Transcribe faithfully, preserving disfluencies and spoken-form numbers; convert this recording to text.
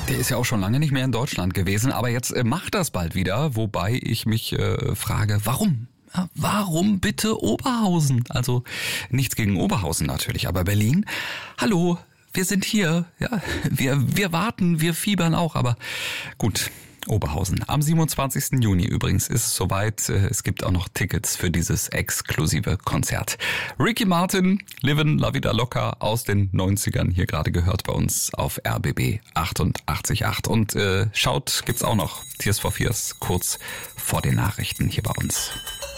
Der ist ja auch schon lange nicht mehr in Deutschland gewesen, aber jetzt äh, macht das bald wieder, wobei ich mich äh, frage, warum? Ja, warum bitte Oberhausen? Also nichts gegen Oberhausen natürlich, aber Berlin? Hallo, wir sind hier. Ja, wir, wir warten, wir fiebern auch, aber gut. Oberhausen. Am siebenundzwanzigsten Juni übrigens ist es soweit. Es gibt auch noch Tickets für dieses exklusive Konzert. Ricky Martin, Livin' La Vida Loca aus den neunzigern, hier gerade gehört bei uns auf R B B achtundachtzig Komma acht. Und äh, schaut, gibt's auch noch Tears for Fears kurz vor den Nachrichten hier bei uns.